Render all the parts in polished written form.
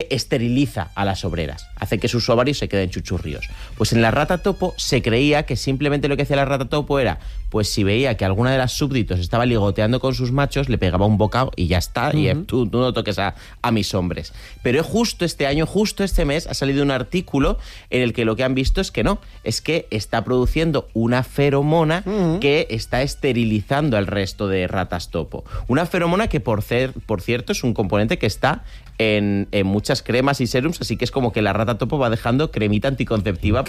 esteriliza a las obreras, hace que sus ovarios se queden chuchurríos. Pues en la rata topo se creía que simplemente lo que hacía la rata topo era, pues si veía que alguna de las súbditos estaba ligoteando con sus machos, le pegaba un bocado y ya está, y tú no toques a mis hombres. Pero justo este año, justo este mes, ha salido un artículo en el que lo que han visto es que no, es que está produciendo una feromona que está esterilizando al resto de ratas topo. Una feromona que, por cierto, es un componente que está en muchas cremas y serums, así que es como que la rata topo va dejando cremita anticonceptiva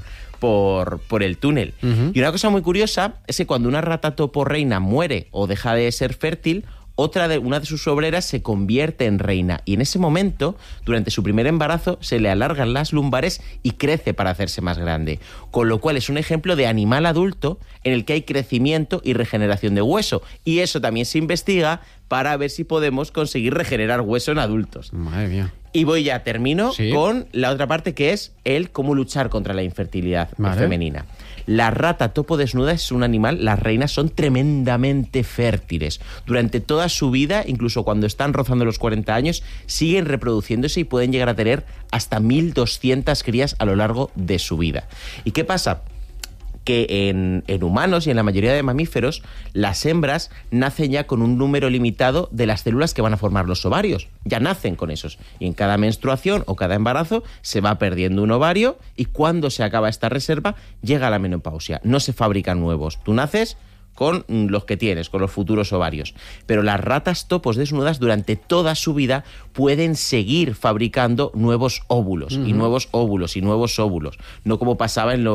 por el túnel. Y una cosa muy curiosa es que cuando una rata topo reina muere o deja de ser fértil, una de sus obreras se convierte en reina y en ese momento, durante su primer embarazo, se le alargan las lumbares y crece para hacerse más grande. Con lo cual es un ejemplo de animal adulto en el que hay crecimiento y regeneración de hueso. Y eso también se investiga para ver si podemos conseguir regenerar hueso en adultos. Madre mía. Y termino con la otra parte, que es cómo luchar contra la infertilidad femenina. La rata topo desnuda es un animal, las reinas son tremendamente fértiles. Durante toda su vida, incluso cuando están rozando los 40 años, siguen reproduciéndose y pueden llegar a tener hasta 1.200 crías a lo largo de su vida. ¿Y qué pasa? Que en humanos y en la mayoría de mamíferos, las hembras nacen ya con un número limitado de las células que van a formar los ovarios. Ya nacen con esos. Y en cada menstruación o cada embarazo se va perdiendo un ovario y cuando se acaba esta reserva llega la menopausia. No se fabrican nuevos. Tú naces con los que tienes, con los futuros ovarios. Pero las ratas topos desnudas durante toda su vida pueden seguir fabricando nuevos óvulos, y nuevos óvulos, y nuevos óvulos, no como pasaba en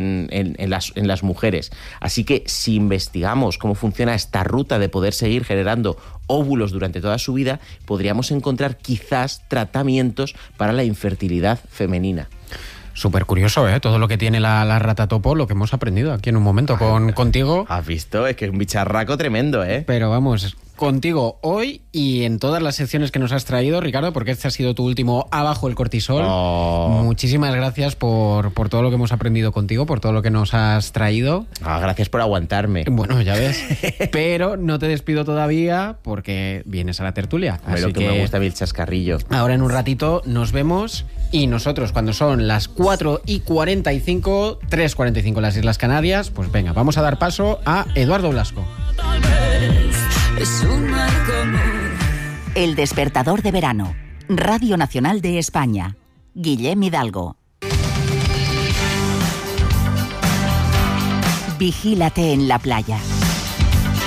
las mujeres. Así que si investigamos cómo funciona esta ruta de poder seguir generando óvulos durante toda su vida, podríamos encontrar quizás tratamientos para la infertilidad femenina. Súper curioso, ¿eh? Todo lo que tiene la rata topo, lo que hemos aprendido aquí en un momento contigo. ¿Has visto? Es que es un bicharraco tremendo, ¿eh? Pero vamos, contigo hoy y en todas las secciones que nos has traído, Ricardo, porque este ha sido tu último Abajo el cortisol. Muchísimas gracias por todo lo que hemos aprendido contigo, por todo lo que nos has traído. Gracias por aguantarme. Bueno, ya ves. Pero no te despido todavía porque vienes a la tertulia. Así lo que me gusta a mí el chascarrillo. Ahora en un ratito nos vemos y nosotros cuando son las 4:45, 3:45 las Islas Canarias, pues venga, vamos a dar paso a Eduardo Blasco. El despertador de verano. Radio Nacional de España. Guillem Hidalgo. Vigílate en la playa.